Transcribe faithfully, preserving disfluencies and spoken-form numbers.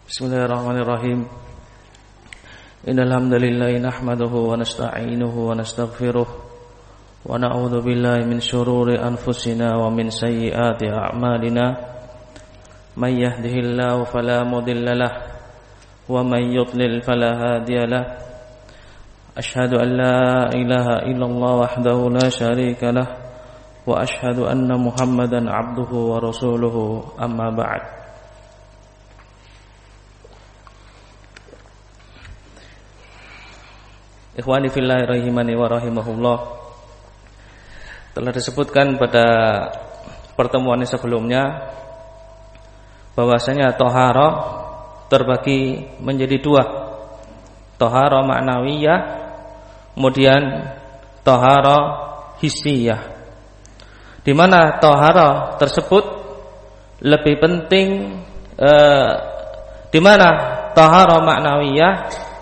Bismillahirrahmanirrahim. Innal hamdalillah nahmaduhu wa nasta'inuhu wa nastaghfiruh wa na'udzu billahi min shururi anfusina wa min sayyiati a'malina. May yahdihillahu fala mudilla lahu wa may yudlil fala hadiya lahu. Ashhadu an la ilaha illallah wahdahu la syarika lahu wa ashhadu anna Muhammadan 'abduhu wa rasuluhu, amma ba'd. Ikhwani fillah rahimani wa rahimahullah. Telah disebutkan pada pertemuan sebelumnya bahwasanya tohara terbagi menjadi dua, tohara ma'nawiyah, kemudian tohara hissiyah. Di mana tohara tersebut lebih penting, eh, di mana tohara ma'nawiyah